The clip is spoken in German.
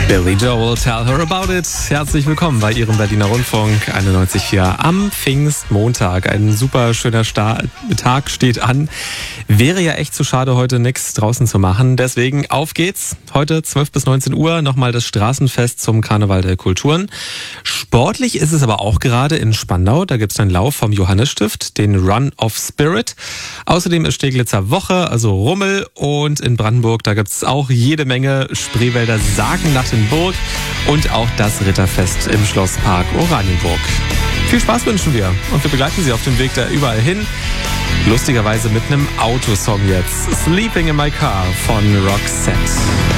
Billy Joel, Tell Her About It. Herzlich willkommen bei Ihrem Berliner Rundfunk 91.4 am Pfingstmontag. Ein super schöner Tag steht an. Wäre ja echt zu schade, heute nichts draußen zu machen. Deswegen auf geht's. Heute 12 bis 19 Uhr nochmal das Straßenfest zum Karneval der Kulturen. Sportlich ist es aber auch gerade in Spandau. Da gibt's einen Lauf vom Johannesstift, den Run of Spirit. Außerdem ist Steglitzer Woche, also Rummel. Und in Brandenburg, da gibt's auch jede Menge Spreewälder Sakennacht in Burg und auch das Ritterfest im Schlosspark Oranienburg. Viel Spaß wünschen wir und wir begleiten Sie auf dem Weg da überall hin. Lustigerweise mit einem Autosong jetzt. Sleeping in My Car von Roxette.